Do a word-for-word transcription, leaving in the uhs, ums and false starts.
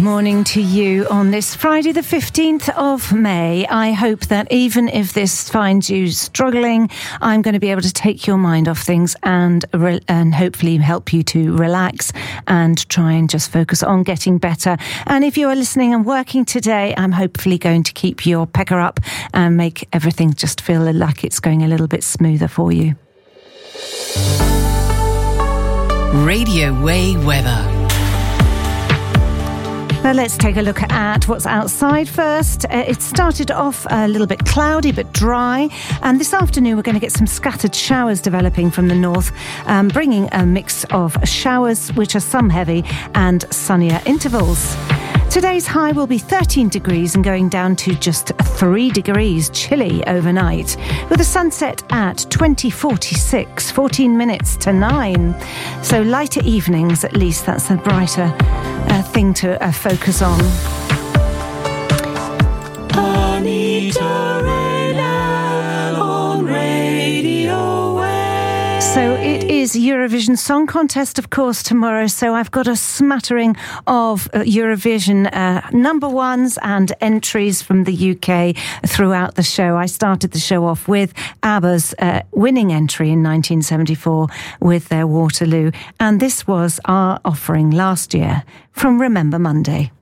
Morning to you on this Friday the fifteenth of May. I hope that even if this finds you struggling, I'm going to be able to take your mind off things and re- and hopefully help you to relax and try and just focus on getting better. And if you are listening and working today, I'm hopefully going to keep your pecker up and make everything just feel like it's going a little bit smoother for you. Radio Way weather. Now let's take a look at what's outside first. Uh, it started off a little bit cloudy but dry, and this afternoon we're going to get some scattered showers developing from the north, um, bringing a mix of showers which are some heavy and sunnier intervals. Today's high will be thirteen degrees and going down to just three degrees, chilly overnight, with a sunset at twenty forty-six, fourteen minutes to nine. So lighter evenings, at least that's a brighter uh, thing to uh, focus on. Anita Raynell on Radio Way. So it is Eurovision Song Contest, of course, tomorrow. So I've got a smattering of uh, Eurovision uh, number ones and entries from the U K throughout the show. I started the show off with ABBA's uh, winning entry in nineteen seventy-four with their Waterloo. And this was our offering last year from Remember Monday.